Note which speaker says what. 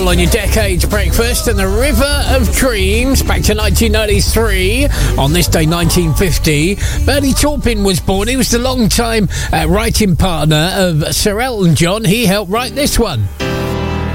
Speaker 1: Soul on your Decades Breakfast, and the River of Dreams back to 1993. On this day, 1950, Bernie Taupin was born. He was the long-time writing partner of Sir Elton John. He helped write this one.